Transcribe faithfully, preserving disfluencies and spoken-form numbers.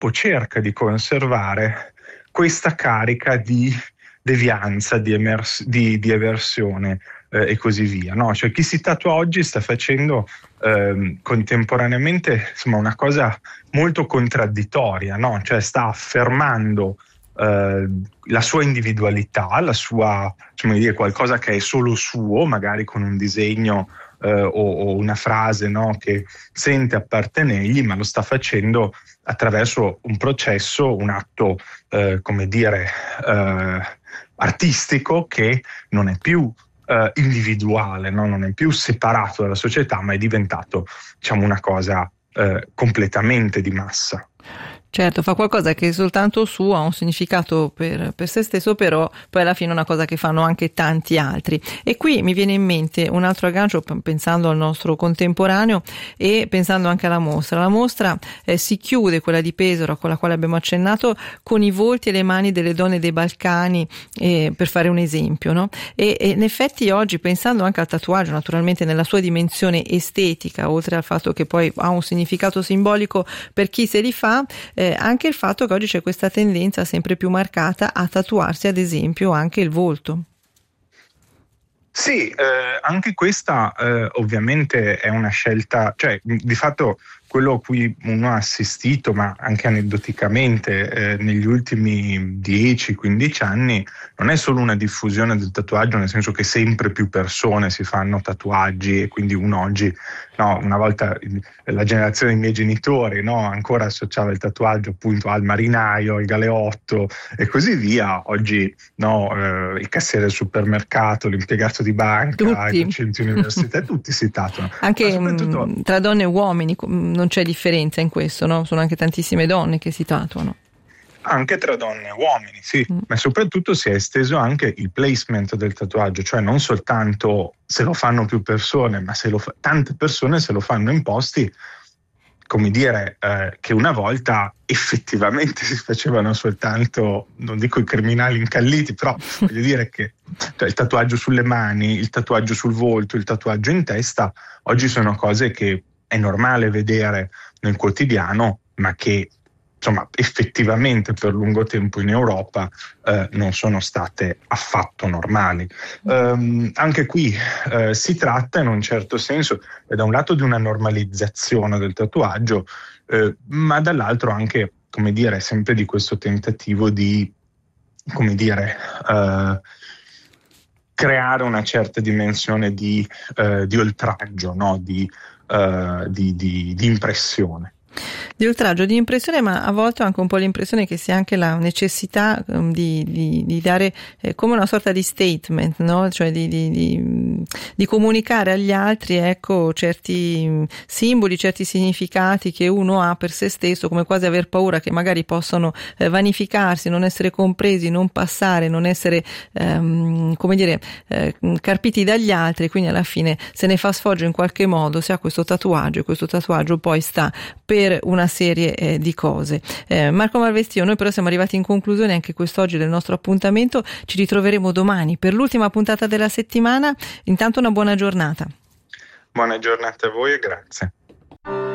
corpo cerca di conservare questa carica di devianza, di, emers- di, di eversione eh, e così via, no? Cioè chi si tatua oggi sta facendo eh, contemporaneamente insomma una cosa molto contraddittoria, no? Cioè sta affermando eh, la sua individualità, la sua, insomma, dire, qualcosa che è solo suo, magari con un disegno eh, o, o una frase, no? Che sente appartenergli, ma lo sta facendo attraverso un processo, un atto, eh, come dire, eh, artistico che non è più eh, individuale, no? Non è più separato dalla società, ma è diventato, diciamo, una cosa eh, completamente di massa. Certo, fa qualcosa che è soltanto suo, ha un significato per, per se stesso, però poi alla fine è una cosa che fanno anche tanti altri. E qui mi viene in mente un altro aggancio pensando al nostro contemporaneo e pensando anche alla mostra. La mostra eh, si chiude, quella di Pesaro, con la quale abbiamo accennato, con i volti e le mani delle donne dei Balcani, eh, per fare un esempio, no? E, e in effetti oggi, pensando anche al tatuaggio, naturalmente nella sua dimensione estetica, oltre al fatto che poi ha un significato simbolico per chi se li fa, Eh, anche il fatto che oggi c'è questa tendenza sempre più marcata a tatuarsi ad esempio anche il volto. Sì, eh, anche questa eh, ovviamente è una scelta, cioè di fatto quello a cui uno ha assistito, ma anche aneddoticamente eh, negli ultimi dieci quindici anni, non è solo una diffusione del tatuaggio, nel senso che sempre più persone si fanno tatuaggi e quindi uno oggi, no, una volta la generazione dei miei genitori, no, ancora associava il tatuaggio appunto al marinaio, al galeotto e così via. Oggi no, eh, il cassiere del supermercato, l'impiegato di banca, Tutti. i docenti università, tutti si tatuano. Anche soprattutto mh, tra donne e uomini mh, non c'è differenza in questo, no? Sono anche tantissime donne che si tatuano. Anche tra donne e uomini, sì, mm. ma soprattutto si è esteso anche il placement del tatuaggio, cioè non soltanto se lo fanno più persone, ma se lo fa- tante persone se lo fanno in posti, come dire, eh, che una volta effettivamente si facevano soltanto, non dico i criminali incalliti, però voglio dire che cioè, il tatuaggio sulle mani, il tatuaggio sul volto, il tatuaggio in testa, oggi sono cose che è normale vedere nel quotidiano, ma che insomma effettivamente per lungo tempo in Europa eh, non sono state affatto normali. Um, anche qui eh, si tratta in un certo senso eh, da un lato di una normalizzazione del tatuaggio, eh, ma dall'altro anche, come dire, sempre di questo tentativo di, come dire, eh, creare una certa dimensione di, eh, di oltraggio, no? di, eh, di, di, di impressione. Di oltraggio, di impressione, ma a volte ho anche un po' l'impressione che sia anche la necessità um, di, di, di dare eh, come una sorta di statement, no? Cioè di, di, di, di comunicare agli altri, ecco, certi um, simboli, certi significati che uno ha per se stesso, come quasi aver paura che magari possano eh, vanificarsi, non essere compresi, non passare, non essere, ehm, come dire, eh, carpiti dagli altri, quindi alla fine se ne fa sfoggio in qualche modo, si ha questo tatuaggio e questo tatuaggio poi sta per una serie eh, di cose. Eh, Marco Malvestio, noi però siamo arrivati in conclusione anche quest'oggi del nostro appuntamento, ci ritroveremo domani per l'ultima puntata della settimana. Intanto una buona giornata. Buona giornata a voi e grazie.